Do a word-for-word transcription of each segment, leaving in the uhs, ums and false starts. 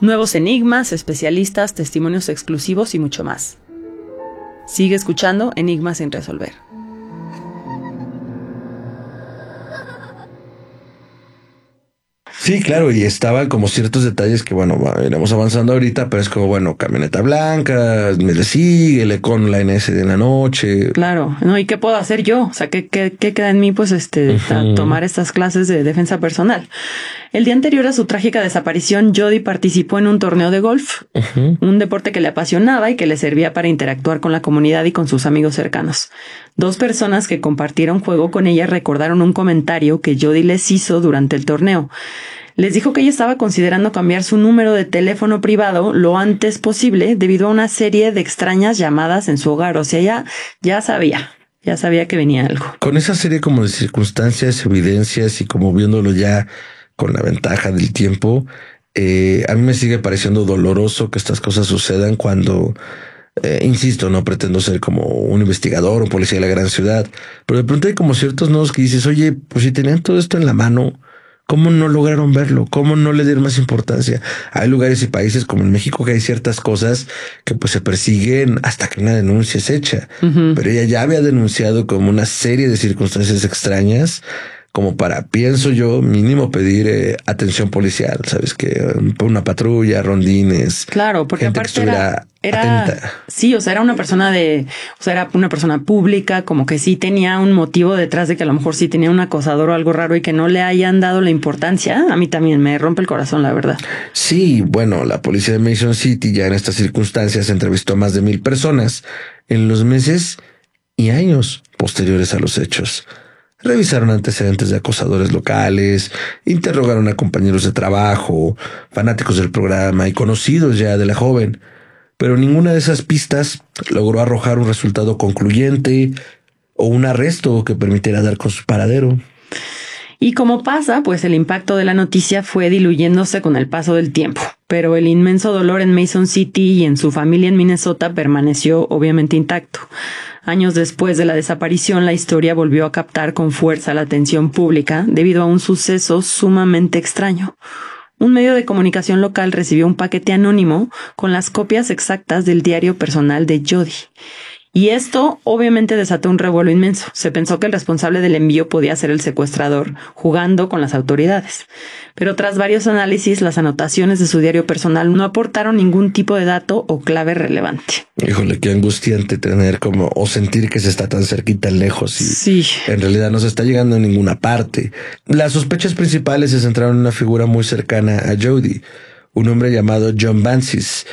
Nuevos enigmas, especialistas, testimonios exclusivos y mucho más. Sigue escuchando Enigmas sin resolver. Sí, claro, y estaban como ciertos detalles que, bueno, iremos avanzando ahorita, pero es como, bueno, camioneta blanca, me le sigue, le con la N S de la noche. Claro, no, ¿y qué puedo hacer yo? O sea, ¿qué, qué, qué queda en mí? Pues este, uh-huh. tomar estas clases de defensa personal. El día anterior a su trágica desaparición, Jody participó en un torneo de golf, uh-huh. un deporte que le apasionaba y que le servía para interactuar con la comunidad y con sus amigos cercanos. Dos personas que compartieron juego con ella recordaron un comentario que Jody les hizo durante el torneo. Les dijo que ella estaba considerando cambiar su número de teléfono privado lo antes posible debido a una serie de extrañas llamadas en su hogar. O sea, ya, ya sabía, ya sabía que venía algo. Con esa serie como de circunstancias, evidencias y como viéndolo ya con la ventaja del tiempo, eh, a mí me sigue pareciendo doloroso que estas cosas sucedan cuando, eh, insisto, no pretendo ser como un investigador o policía de la gran ciudad, pero de pronto hay como ciertos nodos que dices, oye, pues si tenían todo esto en la mano, ¿cómo no lograron verlo? ¿Cómo no le dieron más importancia? Hay lugares y países como en México que hay ciertas cosas que pues se persiguen hasta que una denuncia es hecha. Uh-huh. Pero ella ya había denunciado como una serie de circunstancias extrañas como para, pienso yo, mínimo pedir eh, atención policial, ¿sabes? Que um, una patrulla, rondines. Claro, porque aparte era, era sí, o sea, era una persona de, o sea, era una persona pública, como que sí tenía un motivo detrás de que a lo mejor sí tenía un acosador o algo raro y que no le hayan dado la importancia. A mí también me rompe el corazón, la verdad. Sí, bueno, la policía de Mason City ya en estas circunstancias entrevistó a más de mil personas en los meses y años posteriores a los hechos. Revisaron antecedentes de acosadores locales, interrogaron a compañeros de trabajo, fanáticos del programa y conocidos ya de la joven, pero ninguna de esas pistas logró arrojar un resultado concluyente o un arresto que permitiera dar con su paradero. Y como pasa, pues el impacto de la noticia fue diluyéndose con el paso del tiempo, pero el inmenso dolor en Mason City y en su familia en Minnesota permaneció obviamente intacto. Años después de la desaparición, la historia volvió a captar con fuerza la atención pública debido a un suceso sumamente extraño. Un medio de comunicación local recibió un paquete anónimo con las copias exactas del diario personal de Jody. Y esto obviamente desató un revuelo inmenso. Se pensó que el responsable del envío podía ser el secuestrador, jugando con las autoridades. Pero tras varios análisis, las anotaciones de su diario personal no aportaron ningún tipo de dato o clave relevante. Híjole, qué angustiante tener como, o sentir que se está tan cerquita lejos y sí. En realidad no se está llegando a ninguna parte. Las sospechas principales se centraron en una figura muy cercana a Jody, un hombre llamado John Banzis.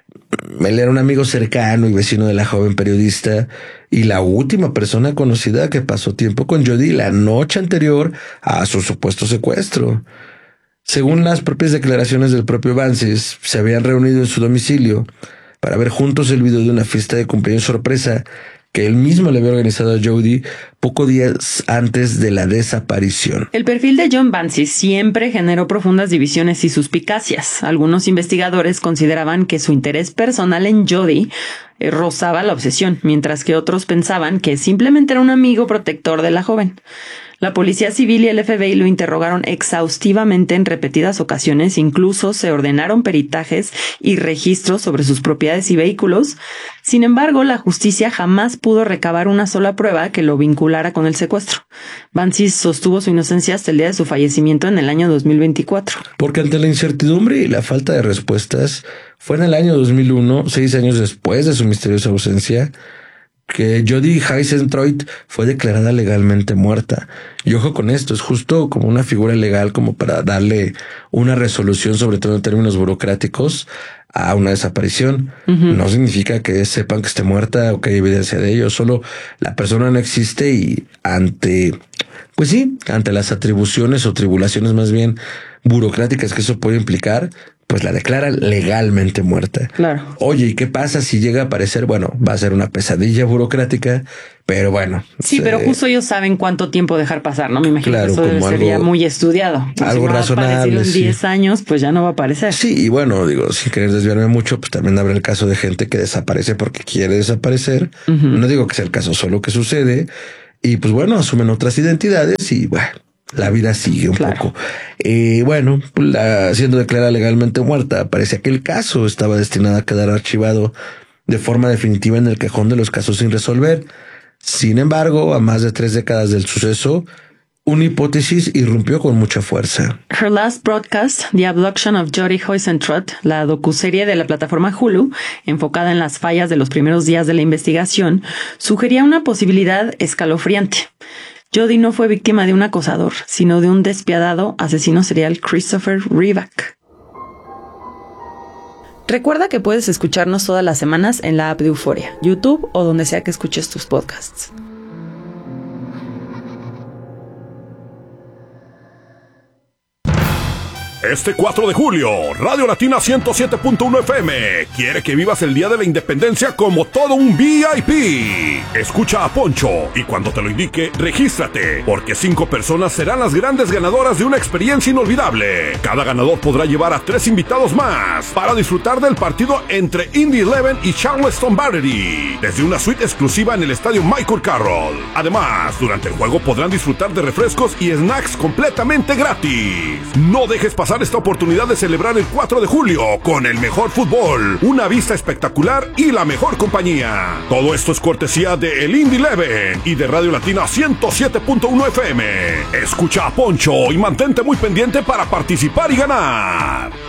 Él era un amigo cercano y vecino de la joven periodista y la última persona conocida que pasó tiempo con Jody la noche anterior a su supuesto secuestro. Según las propias declaraciones del propio Banzis, se habían reunido en su domicilio para ver juntos el video de una fiesta de cumpleaños sorpresa que él mismo le había organizado a Jody pocos días antes de la desaparición. El perfil de John Banzis siempre generó profundas divisiones y suspicacias. Algunos investigadores consideraban que su interés personal en Jody eh, rozaba la obsesión, mientras que otros pensaban que simplemente era un amigo protector de la joven. La Policía Civil y el F B I lo interrogaron exhaustivamente en repetidas ocasiones, incluso se ordenaron peritajes y registros sobre sus propiedades y vehículos. Sin embargo, la justicia jamás pudo recabar una sola prueba que lo vinculara con el secuestro. Banzis sostuvo su inocencia hasta el día de su fallecimiento en el año dos mil veinticuatro. Porque ante la incertidumbre y la falta de respuestas, fue en el año dos mil uno, seis años después de su misteriosa ausencia, que Jody Heisentroit fue declarada legalmente muerta. Y ojo con esto, es justo como una figura legal como para darle una resolución, sobre todo en términos burocráticos, a una desaparición. Uh-huh. No significa que sepan que esté muerta o que hay evidencia de ello, solo la persona no existe y ante, pues sí, ante las atribuciones o tribulaciones más bien burocráticas que eso puede implicar, pues la declara legalmente muerta. Claro. Oye, ¿y qué pasa si llega a aparecer? Bueno, va a ser una pesadilla burocrática, pero bueno. Sí, se... pero justo ellos saben cuánto tiempo dejar pasar, ¿no? Me imagino claro, que eso debe ser ya muy estudiado. Algo si no razonable. En diez sí. años, pues ya no va a aparecer. Sí, y bueno, digo, sin querer desviarme mucho, pues también habrá el caso de gente que desaparece porque quiere desaparecer. Uh-huh. No digo que sea el caso solo que sucede. Y pues bueno, asumen otras identidades y bueno, La vida sigue un claro. poco. Eh, bueno, la, siendo declarada legalmente muerta, parecía que el caso estaba destinado a quedar archivado de forma definitiva en el cajón de los casos sin resolver. Sin embargo, a más de tres décadas del suceso, una hipótesis irrumpió con mucha fuerza. Her Last Broadcast, The Abduction of Jodie Huizentraut, la docuserie de la plataforma Hulu, enfocada en las fallas de los primeros días de la investigación, sugería una posibilidad escalofriante. Jodie no fue víctima de un acosador, sino de un despiadado asesino serial, Christopher Riback. Recuerda que puedes escucharnos todas las semanas en la app de Euforia, YouTube o donde sea que escuches tus podcasts. Este cuatro de julio, Radio Latina ciento siete punto uno F M quiere que vivas el Día de la Independencia como todo un V I P. Escucha a Poncho y cuando te lo indique, regístrate, porque cinco personas serán las grandes ganadoras de una experiencia inolvidable. Cada ganador podrá llevar a tres invitados más para disfrutar del partido entre Indy Eleven y Charleston Battery, desde una suite exclusiva en el estadio Michael Carroll. Además, durante el juego podrán disfrutar de refrescos y snacks completamente gratis. No dejes pasar esta oportunidad de celebrar el cuatro de julio con el mejor fútbol, una vista espectacular y la mejor compañía. Todo esto es cortesía de el Indy Eleven y de Radio Latina ciento siete punto uno F M. Escucha a Poncho y mantente muy pendiente para participar y ganar.